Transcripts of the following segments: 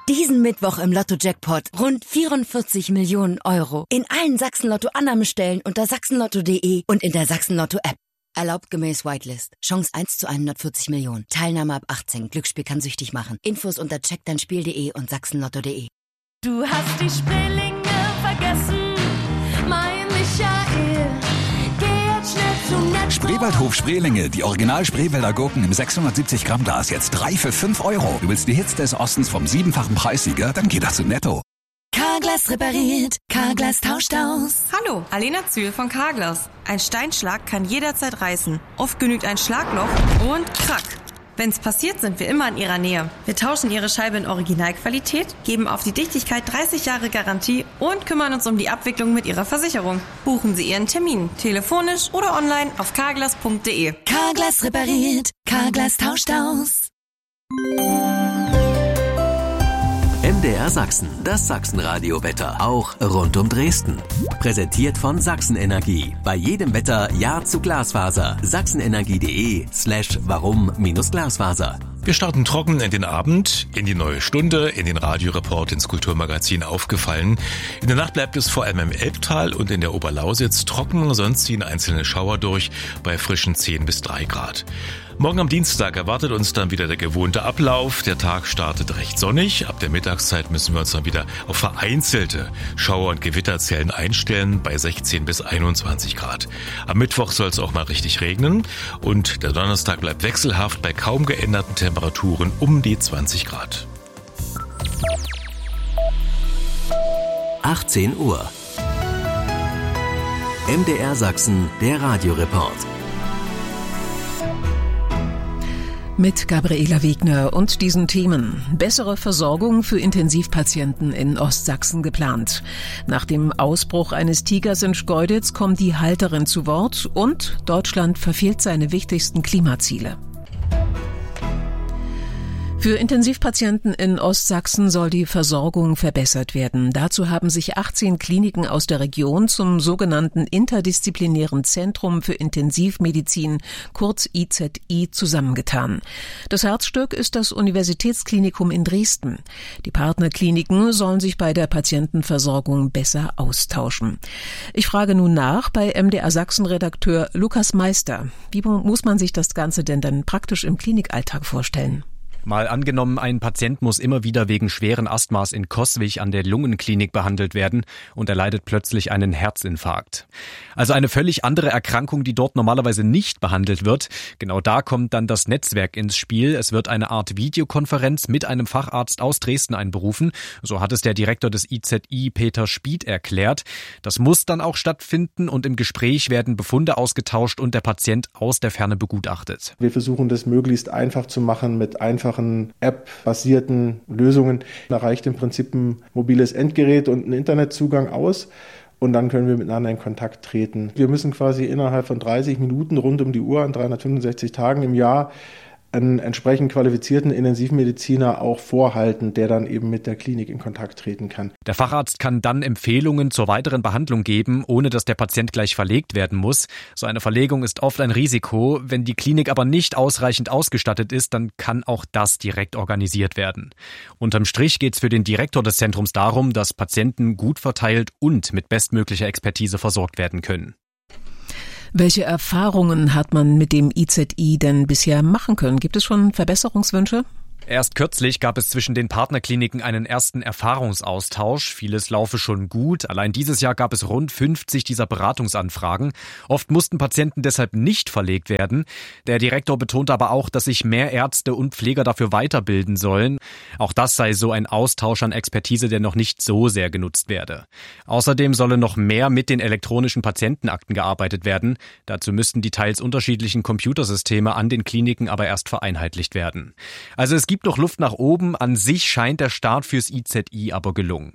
Diesen Mittwoch im Lotto-Jackpot rund 44 Millionen Euro. In allen Sachsen-Lotto-Annahmestellen unter sachsenlotto.de und in der Sachsen-Lotto-App. Erlaubt gemäß Whitelist. Chance 1:140 Millionen. Teilnahme ab 18. Glücksspiel kann süchtig machen. Infos unter checkdeinspiel.de und sachsenlotto.de. Du hast die Spreelinge vergessen, mein Michael. Geh jetzt schnell zum Netto. Spreewaldhof Spreelinge, die Original-Spreewälder Gurken im 670 Gramm Glas, jetzt 3 für 5 Euro. Du willst die Hits des Ostens vom 7-fachen Preissieger? Dann geh doch zu Netto. Carglass repariert, Carglass tauscht aus. Hallo, Alena Zühl von Carglass. Ein Steinschlag kann jederzeit reißen. Oft genügt ein Schlagloch und krack. Wenn's passiert, sind wir immer in Ihrer Nähe. Wir tauschen Ihre Scheibe in Originalqualität, geben auf die Dichtigkeit 30 Jahre Garantie und kümmern uns um die Abwicklung mit Ihrer Versicherung. Buchen Sie Ihren Termin, telefonisch oder online auf carglass.de. Carglass repariert, Carglass tauscht aus. MDR Sachsen, das Sachsenradio-Wetter, auch rund um Dresden. Präsentiert von Sachsenenergie. Bei jedem Wetter Ja zu Glasfaser. sachsenenergie.de/warum-Glasfaser. Wir starten trocken in den Abend, in die neue Stunde, in den Radioreport ins Kulturmagazin aufgefallen. In der Nacht bleibt es vor allem im Elbtal und in der Oberlausitz trocken, sonst ziehen einzelne Schauer durch bei frischen 10 bis 3 Grad. Morgen am Dienstag erwartet uns dann wieder der gewohnte Ablauf. Der Tag startet recht sonnig. Ab der Mittagszeit müssen wir uns dann wieder auf vereinzelte Schauer- und Gewitterzellen einstellen bei 16 bis 21 Grad. Am Mittwoch soll es auch mal richtig regnen und der Donnerstag bleibt wechselhaft bei kaum geänderten Temperaturen um die 20 Grad. 18 Uhr. MDR Sachsen, der Radioreport. Mit Gabriela Wegner und diesen Themen. Bessere Versorgung für Intensivpatienten in Ostsachsen geplant. Nach dem Ausbruch eines Tigers in Schkeuditz kommt die Halterin zu Wort und Deutschland verfehlt seine wichtigsten Klimaziele. Für Intensivpatienten in Ostsachsen soll die Versorgung verbessert werden. Dazu haben sich 18 Kliniken aus der Region zum sogenannten Interdisziplinären Zentrum für Intensivmedizin, kurz IZI, zusammengetan. Das Herzstück ist das Universitätsklinikum in Dresden. Die Partnerkliniken sollen sich bei der Patientenversorgung besser austauschen. Ich frage nun nach bei MDR Sachsen-Redakteur Lukas Meister. Wie muss man sich das Ganze denn dann praktisch im Klinikalltag vorstellen? Mal angenommen, ein Patient muss immer wieder wegen schweren Asthmas in Coswig an der Lungenklinik behandelt werden und er leidet plötzlich einen Herzinfarkt. Also eine völlig andere Erkrankung, die dort normalerweise nicht behandelt wird. Genau da kommt dann das Netzwerk ins Spiel. Es wird eine Art Videokonferenz mit einem Facharzt aus Dresden einberufen. So hat es der Direktor des IZI, Peter Spied, erklärt. Das muss dann auch stattfinden und im Gespräch werden Befunde ausgetauscht und der Patient aus der Ferne begutachtet. Wir versuchen das möglichst einfach zu machen mit einfachen App-basierten Lösungen. Da reicht im Prinzip ein mobiles Endgerät und ein Internetzugang aus und dann können wir miteinander in Kontakt treten. Wir müssen quasi innerhalb von 30 Minuten rund um die Uhr an 365 Tagen im Jahr einen entsprechend qualifizierten Intensivmediziner auch vorhalten, der dann eben mit der Klinik in Kontakt treten kann. Der Facharzt kann dann Empfehlungen zur weiteren Behandlung geben, ohne dass der Patient gleich verlegt werden muss. So eine Verlegung ist oft ein Risiko. Wenn die Klinik aber nicht ausreichend ausgestattet ist, dann kann auch das direkt organisiert werden. Unterm Strich geht es für den Direktor des Zentrums darum, dass Patienten gut verteilt und mit bestmöglicher Expertise versorgt werden können. Welche Erfahrungen hat man mit dem IZI denn bisher machen können? Gibt es schon Verbesserungswünsche? Erst kürzlich gab es zwischen den Partnerkliniken einen ersten Erfahrungsaustausch. Vieles laufe schon gut. Allein dieses Jahr gab es rund 50 dieser Beratungsanfragen. Oft mussten Patienten deshalb nicht verlegt werden. Der Direktor betonte aber auch, dass sich mehr Ärzte und Pfleger dafür weiterbilden sollen. Auch das sei so ein Austausch an Expertise, der noch nicht so sehr genutzt werde. Außerdem solle noch mehr mit den elektronischen Patientenakten gearbeitet werden. Dazu müssten die teils unterschiedlichen Computersysteme an den Kliniken aber erst vereinheitlicht werden. Also es gibt noch Luft nach oben. An sich scheint der Start fürs IZI aber gelungen.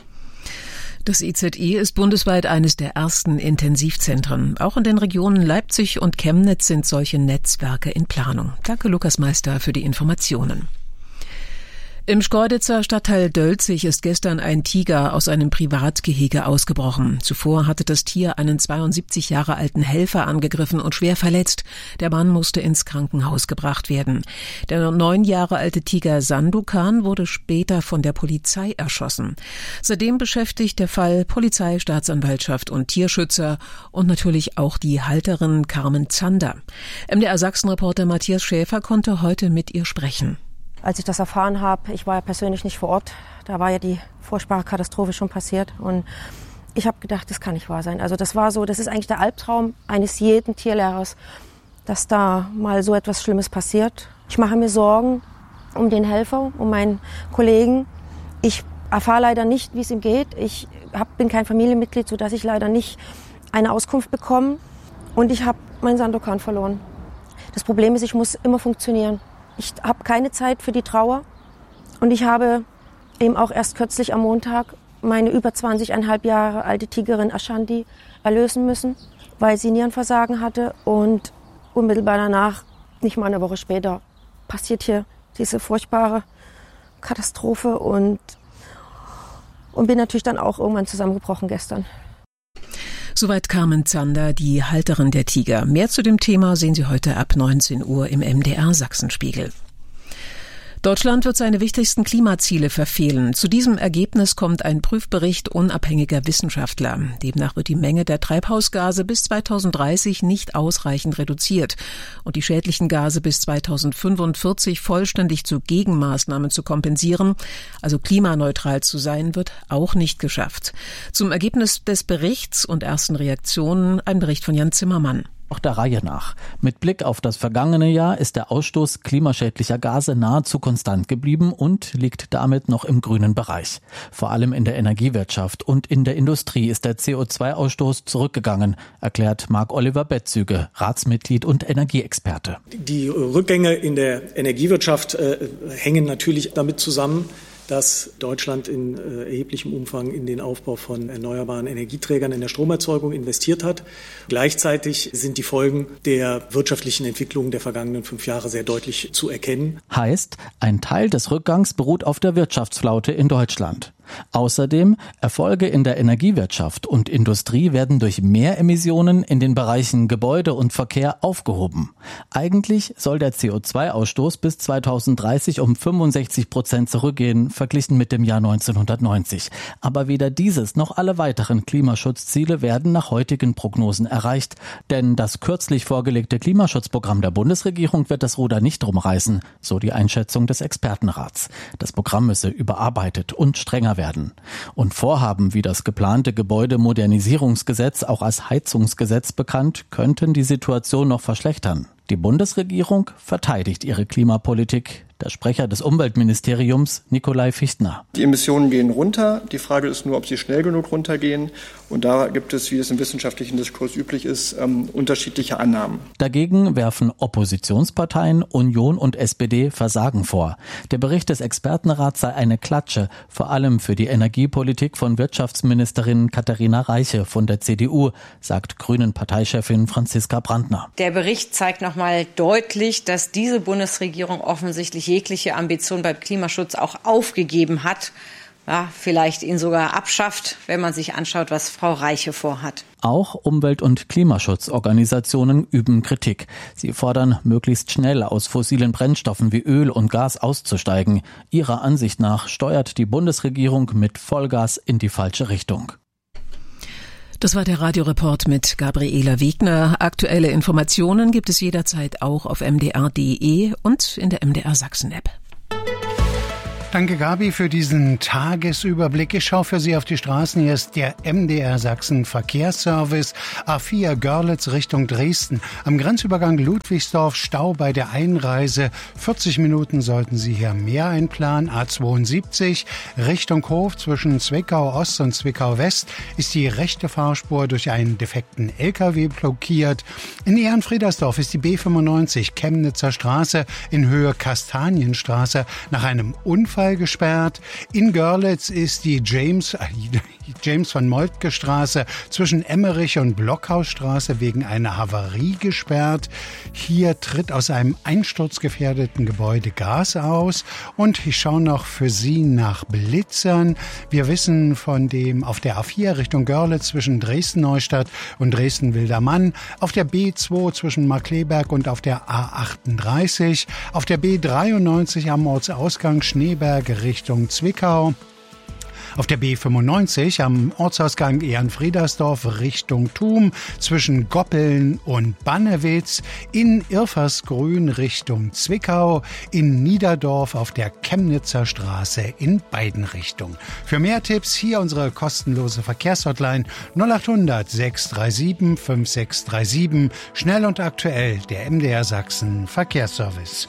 Das IZI ist bundesweit eines der ersten Intensivzentren. Auch in den Regionen Leipzig und Chemnitz sind solche Netzwerke in Planung. Danke, Lukas Meister, für die Informationen. Im Schkeuditzer Stadtteil Dölzig ist gestern ein Tiger aus einem Privatgehege ausgebrochen. Zuvor hatte das Tier einen 72 Jahre alten Helfer angegriffen und schwer verletzt. Der Mann musste ins Krankenhaus gebracht werden. Der 9 Jahre alte Tiger Sandokan wurde später von der Polizei erschossen. Seitdem beschäftigt der Fall Polizei, Staatsanwaltschaft und Tierschützer und natürlich auch die Halterin Carmen Zander. MDR Sachsen-Reporter Matthias Schäfer konnte heute mit ihr sprechen. Als ich das erfahren habe, ich war ja persönlich nicht vor Ort, da war ja die furchtbare Katastrophe schon passiert und ich habe gedacht, das kann nicht wahr sein. Also das ist eigentlich der Albtraum eines jeden Tierlehrers, dass da mal so etwas Schlimmes passiert. Ich mache mir Sorgen um den Helfer, um meinen Kollegen. Ich erfahre leider nicht, wie es ihm geht. Ich bin kein Familienmitglied, sodass ich leider nicht eine Auskunft bekomme und ich habe meinen Sandokan verloren. Das Problem ist, ich muss immer funktionieren. Ich habe keine Zeit für die Trauer und ich habe eben auch erst kürzlich am Montag meine über 20,5 Jahre alte Tigerin Ashanti erlösen müssen, weil sie Nierenversagen hatte und unmittelbar danach, nicht mal eine Woche später, passiert hier diese furchtbare Katastrophe und bin natürlich dann auch irgendwann zusammengebrochen gestern. Soweit Carmen Zander, die Halterin der Tiger. Mehr zu dem Thema sehen Sie heute ab 19 Uhr im MDR Sachsenspiegel. Deutschland wird seine wichtigsten Klimaziele verfehlen. Zu diesem Ergebnis kommt ein Prüfbericht unabhängiger Wissenschaftler. Demnach wird die Menge der Treibhausgase bis 2030 nicht ausreichend reduziert und die schädlichen Gase bis 2045 vollständig zu Gegenmaßnahmen zu kompensieren, also klimaneutral zu sein, wird auch nicht geschafft. Zum Ergebnis des Berichts und ersten Reaktionen ein Bericht von Jan Zimmermann. Auch der Reihe nach. Mit Blick auf das vergangene Jahr ist der Ausstoß klimaschädlicher Gase nahezu konstant geblieben und liegt damit noch im grünen Bereich. Vor allem in der Energiewirtschaft und in der Industrie ist der CO2-Ausstoß zurückgegangen, erklärt Marc-Oliver Betzüge, Ratsmitglied und Energieexperte. Die Rückgänge in der Energiewirtschaft hängen natürlich damit zusammen, dass Deutschland in erheblichem Umfang in den Aufbau von erneuerbaren Energieträgern in der Stromerzeugung investiert hat. Gleichzeitig sind die Folgen der wirtschaftlichen Entwicklung der vergangenen 5 Jahre sehr deutlich zu erkennen. Heißt, ein Teil des Rückgangs beruht auf der Wirtschaftsflaute in Deutschland. Außerdem, Erfolge in der Energiewirtschaft und Industrie werden durch mehr Emissionen in den Bereichen Gebäude und Verkehr aufgehoben. Eigentlich soll der CO2-Ausstoß bis 2030 um 65% zurückgehen, verglichen mit dem Jahr 1990. Aber weder dieses noch alle weiteren Klimaschutzziele werden nach heutigen Prognosen erreicht. Denn das kürzlich vorgelegte Klimaschutzprogramm der Bundesregierung wird das Ruder nicht rumreißen, so die Einschätzung des Expertenrats. Das Programm müsse überarbeitet und strenger werden. Und Vorhaben wie das geplante Gebäudemodernisierungsgesetz, auch als Heizungsgesetz bekannt, könnten die Situation noch verschlechtern. Die Bundesregierung verteidigt ihre Klimapolitik. Der Sprecher des Umweltministeriums, Nikolai Fichtner. Die Emissionen gehen runter. Die Frage ist nur, ob sie schnell genug runtergehen. Und da gibt es, wie es im wissenschaftlichen Diskurs üblich ist, unterschiedliche Annahmen. Dagegen werfen Oppositionsparteien Union und SPD Versagen vor. Der Bericht des Expertenrats sei eine Klatsche, vor allem für die Energiepolitik von Wirtschaftsministerin Katharina Reiche von der CDU, sagt Grünen-Parteichefin Franziska Brandner. Der Bericht zeigt nochmal deutlich, dass diese Bundesregierung offensichtlich jegliche Ambition beim Klimaschutz auch aufgegeben hat, ja, vielleicht ihn sogar abschafft, wenn man sich anschaut, was Frau Reiche vorhat. Auch Umwelt- und Klimaschutzorganisationen üben Kritik. Sie fordern, möglichst schnell aus fossilen Brennstoffen wie Öl und Gas auszusteigen. Ihrer Ansicht nach steuert die Bundesregierung mit Vollgas in die falsche Richtung. Das war der Radioreport mit Gabriela Wegner. Aktuelle Informationen gibt es jederzeit auch auf mdr.de und in der MDR Sachsen-App. Danke, Gabi, für diesen Tagesüberblick. Ich schaue für Sie auf die Straßen. Hier ist der MDR Sachsen Verkehrsservice. A4 Görlitz Richtung Dresden. Am Grenzübergang Ludwigsdorf Stau bei der Einreise. 40 Minuten sollten Sie hier mehr einplanen. A72 Richtung Hof zwischen Zwickau Ost und Zwickau West ist die rechte Fahrspur durch einen defekten LKW blockiert. In Ehrenfriedersdorf ist die B95 Chemnitzer Straße in Höhe Kastanienstraße nach einem Unfall Fußball gesperrt. In Görlitz ist die James von Moltke Straße zwischen Emmerich und Blockhausstraße wegen einer Havarie gesperrt. Hier tritt aus einem einsturzgefährdeten Gebäude Gas aus. Und ich schaue noch für Sie nach Blitzern. Wir wissen von dem auf der A4 Richtung Görlitz zwischen Dresden-Neustadt und Dresden-Wildermann, auf der B2 zwischen Markkleeberg und auf der A38, auf der B93 am Ortsausgang Schneeberg Richtung Zwickau, auf der B95 am Ortsausgang Ehrenfriedersdorf Richtung Thum zwischen Goppeln und Bannewitz, in Irfersgrün Richtung Zwickau, in Niederdorf auf der Chemnitzer Straße in beiden Richtungen. Für mehr Tipps hier unsere kostenlose Verkehrshotline 0800 637 5637. Schnell und aktuell der MDR Sachsen Verkehrsservice.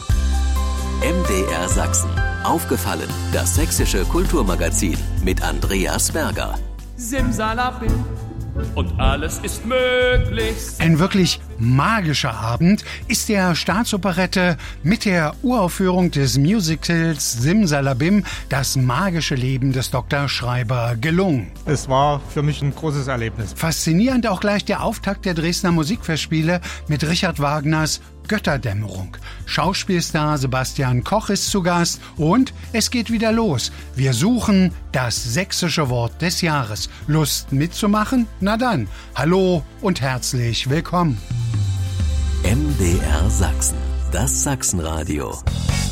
MDR Sachsen. Aufgefallen, das sächsische Kulturmagazin mit Andreas Berger. Simsalabim und alles ist möglich. Ein wirklich magischer Abend ist der Staatsoperette mit der Uraufführung des Musicals Simsalabim, das magische Leben des Dr. Schreiber, gelungen. Es war für mich ein großes Erlebnis. Faszinierend auch gleich der Auftakt der Dresdner Musikfestspiele mit Richard Wagners Götterdämmerung. Schauspielstar Sebastian Koch ist zu Gast und es geht wieder los. Wir suchen das sächsische Wort des Jahres. Lust mitzumachen? Na dann, hallo und herzlich willkommen. MDR Sachsen, das Sachsenradio.